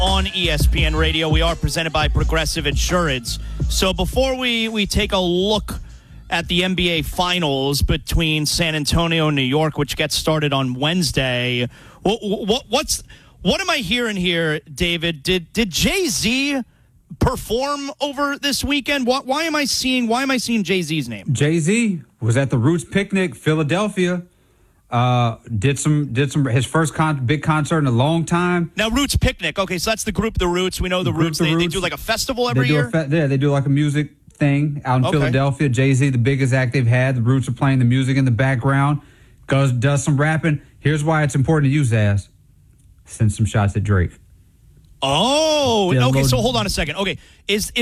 on ESPN Radio. We are presented by Progressive Insurance. So before we take a look at the NBA Finals between San Antonio and New York, which gets started on Wednesday, what am I hearing here, David? Did Jay-Z perform over this weekend? Why am I seeing Jay-Z's name? Jay-Z was at the Roots Picnic, Philadelphia. Did some his first big concert in a long time. Now, Roots Picnic. Okay, so that's the group The Roots. We know the Roots. They do like a festival every year? They do like a music thing out in Philadelphia. Jay-Z, the biggest act they've had. The Roots are playing the music in the background. Does some rapping. Here's why it's important to use as. Send some shots at Drake. Oh, okay, so hold on a second. Okay, is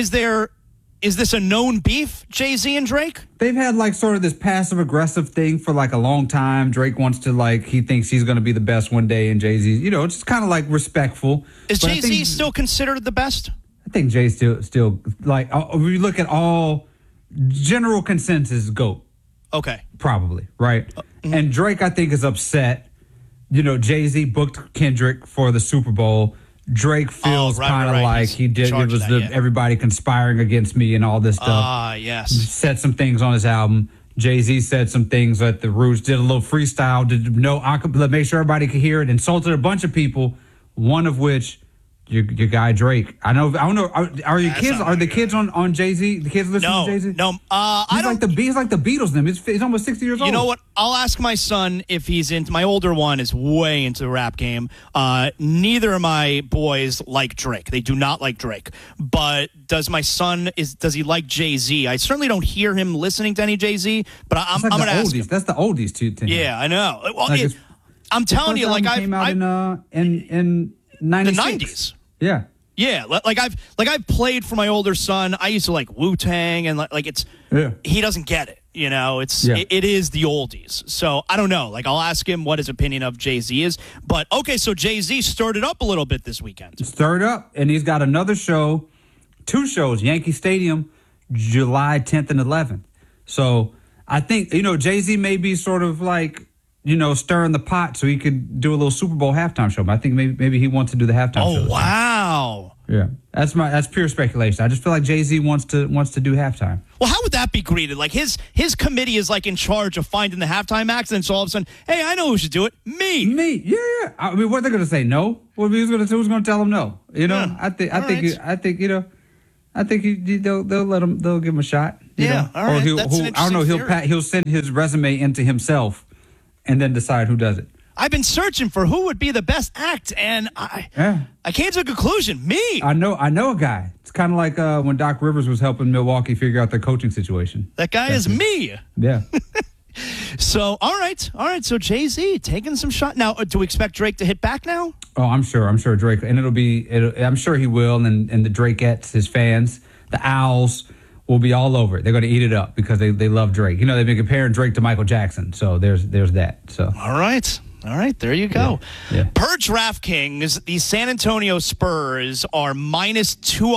this a known beef, Jay-Z and Drake? They've had like sort of this passive-aggressive thing for like a long time. Drake wants to he thinks he's going to be the best one day, and Jay-Z, it's just kind of like respectful. Is Jay-Z still considered the best? I think Jay's still like, if you look at all general consensus, GOAT. Okay. Probably, right? And Drake, I think, is upset. Jay-Z booked Kendrick for the Super Bowl. Drake feels kind of like he did. It was everybody conspiring against me and all this stuff. Yes. Said some things on his album. Jay-Z said some things at the Roots. Did a little freestyle. Did make sure everybody could hear it. Insulted a bunch of people. One of which your guy Drake. I don't know. Are your kids? Are the kids on Jay-Z? The kids listening to Jay-Z? No. He's like the Beatles. He's almost 60 years old. You know what? I'll ask my son if he's into. My older one is way into the rap game. Neither of my boys like Drake. They do not like Drake. But does my son does he like Jay-Z? I certainly don't hear him listening to any Jay-Z. But I'm going to ask him. That's the oldies too. Yeah, I know. Well, I'm telling you, like came out in 96. The 90s. Yeah. Yeah, like I've played for my older son. I used to like Wu-Tang and he doesn't get it. It is the oldies. So I don't know. Like I'll ask him what his opinion of Jay-Z is. But okay, so Jay-Z stirred it up a little bit this weekend. Stirred up, and he's got another show, 2 shows, Yankee Stadium, July 10th and 11th. So I think Jay-Z may be sort of like stirring the pot so he could do a little Super Bowl halftime show. But I think maybe he wants to do the halftime show. Oh, wow. Yeah. That's pure speculation. I just feel like Jay-Z wants to do halftime. Well, how would that be greeted? Like his committee is like in charge of finding the halftime acts, and so all of a sudden, hey, I know who should do it. Me. Yeah. I mean, what are they going to say? No? Who's going to tell him no? Yeah. I think they'll let him. They'll give him a shot. All right. I don't know. He'll send his resume into himself. And then decide who does it. I've been searching for who would be the best act, and I came to a conclusion. Me. I know a guy. It's kind of like when Doc Rivers was helping Milwaukee figure out their coaching situation. That guy is me. Yeah. So, all right. So Jay-Z taking some shot. Now, do we expect Drake to hit back now? Oh, I'm sure Drake, and I'm sure he will. And the Drakeettes, his fans, the Owls, will be all over it. They're going to eat it up because they love Drake. They've been comparing Drake to Michael Jackson. So there's that. So all right, there you go. Yeah. Per DraftKings, the San Antonio Spurs are minus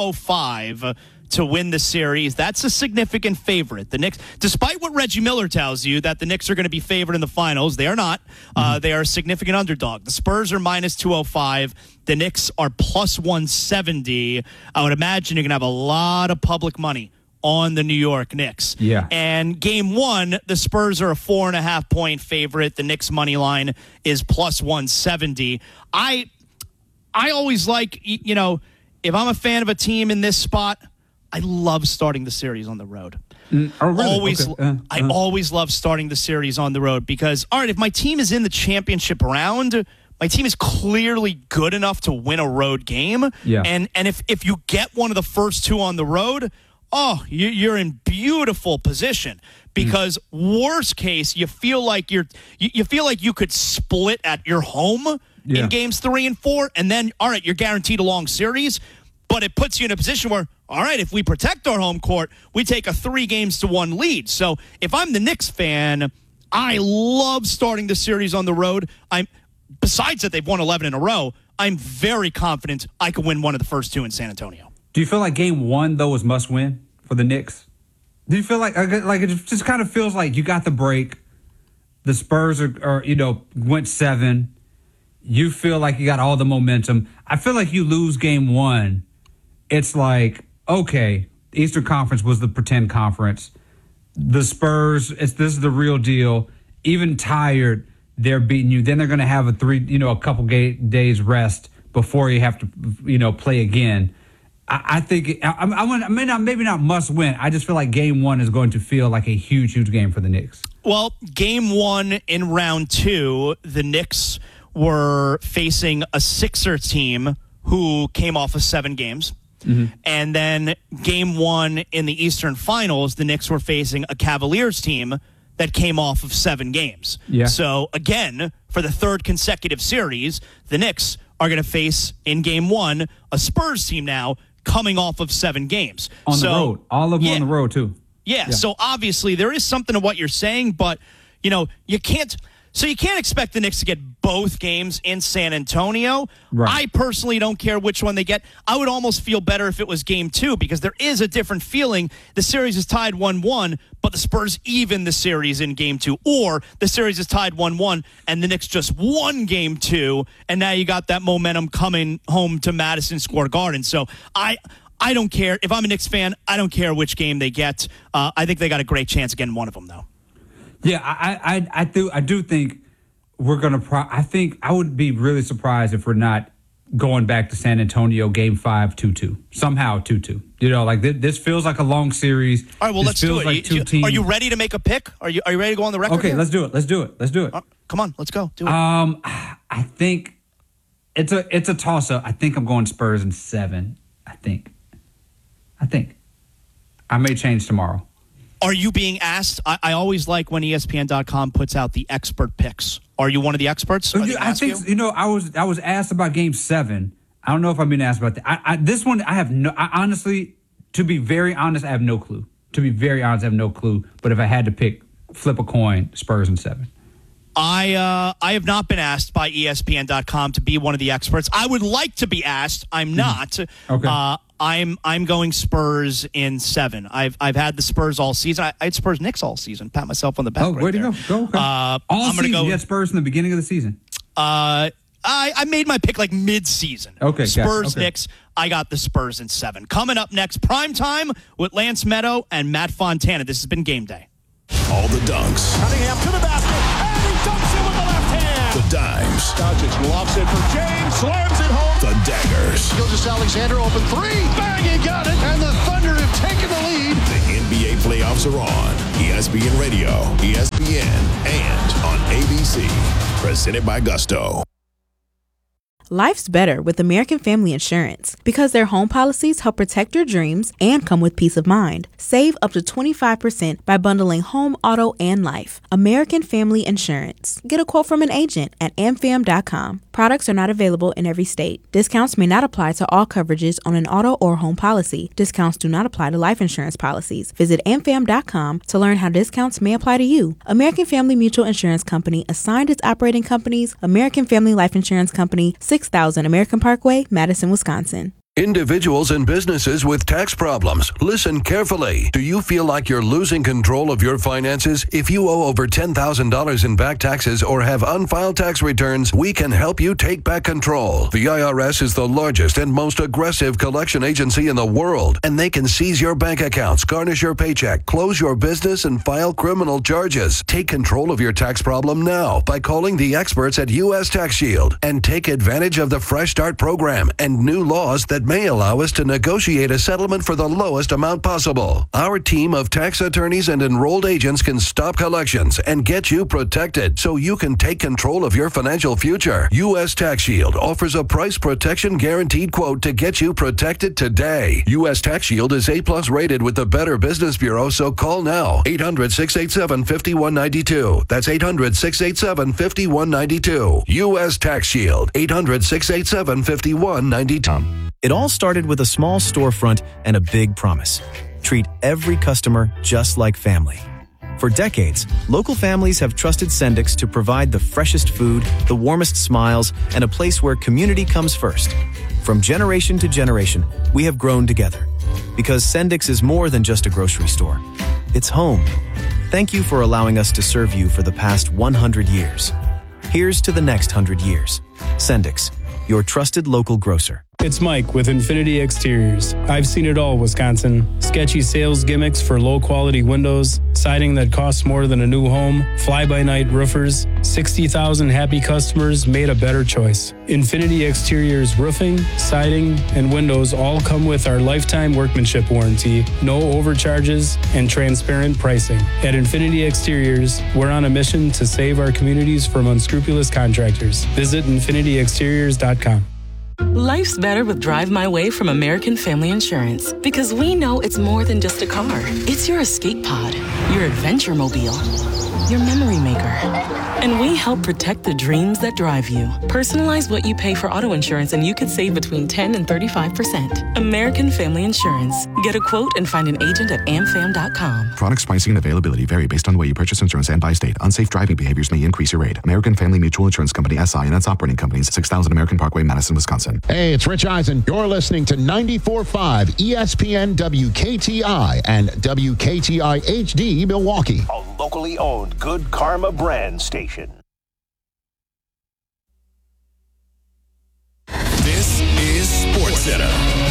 205 to win the series. That's a significant favorite. The Knicks, despite what Reggie Miller tells you, that the Knicks are going to be favored in the finals, they are not. They are a significant underdog. The Spurs are minus 205. The Knicks are plus 170. I would imagine you're going to have a lot of public money on the New York Knicks. Yeah. And game 1, the Spurs are a 4.5 point favorite. The Knicks money line is plus 170. I always like, if I'm a fan of a team in this spot, I love starting the series on the road. Oh, really? I always love starting the series on the road because, all right, if my team is in the championship round, my team is clearly good enough to win a road game. Yeah. And if you get one of the first 2 on the road, you're in beautiful position because worst case, you feel like you could split at your home in games 3 and 4, and then all right, you're guaranteed a long series. But it puts you in a position where, all right, if we protect our home court, we take a 3-1 lead. So if I'm the Knicks fan, I love starting the series on the road. Besides that, they've won 11 in a row. I'm very confident I could win one of the first 2 in San Antonio. Do you feel like game 1, though, was must win for the Knicks? Do you feel like it just kind of feels like you got the break? The Spurs are went 7. you feel like you got all the momentum. I feel like you lose game one. It's like, okay, the Eastern Conference was the pretend conference. The Spurs, this is the real deal. Even tired, they're beating you. Then they're going to have a couple days rest before you have to, play again. I think maybe not must win. I just feel like game one is going to feel like a huge, huge game for the Knicks. Well, game one in round two, the Knicks were facing a Sixers team who came off of 7 games. Mm-hmm. And then game one in the Eastern Finals, the Knicks were facing a Cavaliers team that came off of 7 games. Yeah. So, again, for the third consecutive series, the Knicks are going to face, in game one, a Spurs team now coming off of 7 games. On the road. All of them on the road, too. Yeah, so obviously there is something to what you're saying, but, you can't expect the Knicks to get both games in San Antonio. Right. I personally don't care which one they get. I would almost feel better if it was game 2 because there is a different feeling. The series is tied 1-1, but the Spurs even the series in game 2. Or the series is tied 1-1 and the Knicks just won game 2, and now you got that momentum coming home to Madison Square Garden. So I don't care. If I'm a Knicks fan, I don't care which game they get. I think they got a great chance of getting one of them, though. Yeah, I do think we're going to I think I would be really surprised if we're not going back to San Antonio game 5 2-2. Somehow 2-2. This feels like a long series. All right, well, let's do it. Like are you ready to make a pick? Are you ready to go on the record? Okay, here? Let's do it. Come on, let's go. Do it. I think it's a toss up. I think I'm going Spurs in 7. I think. I may change tomorrow. Are you being asked? I always like when ESPN.com puts out the expert picks. Are you one of the experts? I think I was asked about Game 7. I don't know if I'm being asked about that. This one, honestly, to be very honest, I have no clue. But if I had to flip a coin, Spurs in 7. I have not been asked by ESPN.com to be one of the experts. I would like to be asked. I'm not. Okay. I'm going Spurs in 7. I've had the Spurs all season. I had Spurs Knicks all season. Pat myself on the back. Oh, right where'd there. you go? Okay. All season. You had Spurs in the beginning of the season. I made my pick like mid-season. Okay. Spurs Knicks. I got the Spurs in 7. Coming up next, prime time with Lance Meadow and Matt Fontana. This has been Game Day. All the dunks. Cunningham to the basket, and he dunks it with the left hand. The dimes. Doncic lofts it for James, slams it home. The daggers. Gilgeous-Alexander open 3, bang, he got it, and the Thunder have taken the lead. The NBA playoffs are on ESPN Radio, ESPN, and on ABC. Presented by Gusto. Life's better with American Family Insurance because their home policies help protect your dreams and come with peace of mind. Save up to 25% by bundling home, auto, and life. American Family Insurance. Get a quote from an agent at amfam.com. Products are not available in every state. Discounts may not apply to all coverages on an auto or home policy. Discounts do not apply to life insurance policies. Visit amfam.com to learn how discounts may apply to you. American Family Mutual Insurance Company assigned its operating companies, American Family Life Insurance Company, 6000 American Parkway, Madison, Wisconsin. Individuals and businesses with tax problems, listen carefully. Do you feel like you're losing control of your finances? If you owe over $10,000 in back taxes or have unfiled tax returns, we can help you take back control. The IRS is the largest and most aggressive collection agency in the world, and they can seize your bank accounts, garnish your paycheck, close your business, and file criminal charges. Take control of your tax problem now by calling the experts at U.S. Tax Shield and take advantage of the Fresh Start program and new laws that may allow us to negotiate a settlement for the lowest amount possible. Our team of tax attorneys and enrolled agents can stop collections and get you protected so you can take control of your financial future. U.S. Tax Shield offers a price protection guaranteed quote to get you protected today. U.S. Tax Shield is A+ rated with the Better Business Bureau, so call now. 800-687-5192. That's 800-687-5192. U.S. Tax Shield. 800-687-5192. It all started with a small storefront and a big promise. Treat every customer just like family. For decades, local families have trusted Sendix to provide the freshest food, the warmest smiles, and a place where community comes first. From generation to generation, we have grown together. Because Sendix is more than just a grocery store. It's home. Thank you for allowing us to serve you for the past 100 years. Here's to the next 100 years. Sendix, your trusted local grocer. It's Mike with Infinity Exteriors. I've seen it all, Wisconsin. Sketchy sales gimmicks for low-quality windows, siding that costs more than a new home, fly-by-night roofers. 60,000 happy customers made a better choice. Infinity Exteriors roofing, siding, and windows all come with our lifetime workmanship warranty, no overcharges, and transparent pricing. At Infinity Exteriors, we're on a mission to save our communities from unscrupulous contractors. Visit infinityexteriors.com. Life's better with Drive My Way from American Family Insurance because we know it's more than just a car. It's your escape pod, your adventure mobile, your memory maker. And we help protect the dreams that drive you. Personalize what you pay for auto insurance and you could save between 10 and 35%. American Family Insurance. Get a quote and find an agent at amfam.com. Products, pricing, and availability vary based on the way you purchase insurance and by state. Unsafe driving behaviors may increase your rate. American Family Mutual Insurance Company, SI, and its operating companies, 6000 American Parkway, Madison, Wisconsin. Hey, it's Rich Eisen. You're listening to 94.5 ESPN WKTI and WKTI HD Milwaukee. A locally owned Good Karma brand station. This is SportsCenter.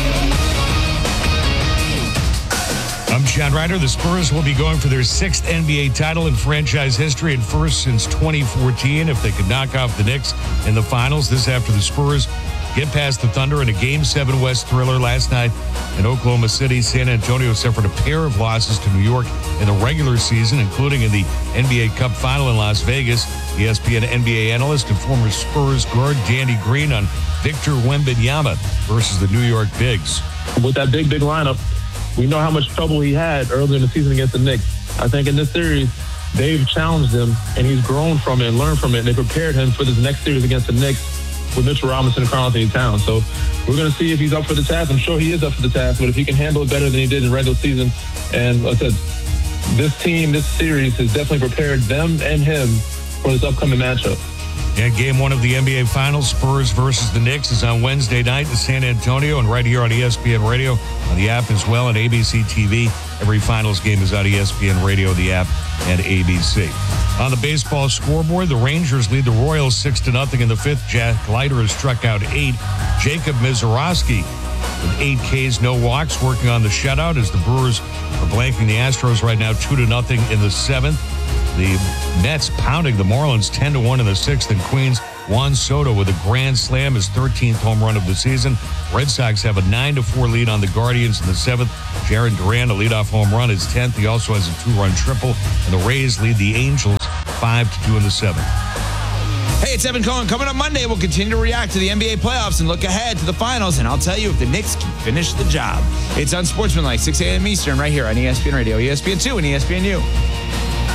I'm John Ryder. The Spurs will be going for their 6th NBA title in franchise history and first since 2014 if they could knock off the Knicks in the finals. This after the Spurs get past the Thunder in a Game 7 West thriller last night in Oklahoma City. San Antonio suffered a pair of losses to New York in the regular season, including in the NBA Cup Final in Las Vegas. ESPN NBA analyst and former Spurs guard Danny Green on Victor Wembanyama versus the New York Bigs. With that big lineup, we know how much trouble he had earlier in the season against the Knicks. I think in this series, they've challenged him, and he's grown from it and learned from it, and they prepared him for this next series against the Knicks with Mitchell Robinson and Karl-Anthony Towns. So we're going to see if he's up for the task. I'm sure he is up for the task, but if he can handle it better than he did in regular season, and like I said, this team, this series has definitely prepared them and him for this upcoming matchup. And Game 1 of the NBA Finals, Spurs versus the Knicks, is on Wednesday night in San Antonio and right here on ESPN Radio, on the app as well, and ABC TV. Every Finals game is on ESPN Radio, the app, and ABC. On the baseball scoreboard, the Rangers lead the Royals 6-0 in the 5th. Jack Leiter has struck out 8. Jacob Misiorowski with 8 Ks, no walks, working on the shutout as the Brewers are blanking the Astros right now 2-0 in the 7th. The Mets pounding the Marlins 10-1 in the 6th in Queens. Juan Soto with a grand slam, his 13th home run of the season. Red Sox have a 9-4 lead on the Guardians in the 7th. Jarren Duran, a leadoff home run, his 10th. He also has a 2-run triple. And the Rays lead the Angels 5-2 in the 7th. Hey, it's Evan Cohen. Coming up Monday, we'll continue to react to the NBA playoffs and look ahead to the finals, and I'll tell you if the Knicks can finish the job. It's Unsportsmanlike, 6 a.m. Eastern, right here on ESPN Radio, ESPN2, and ESPNU.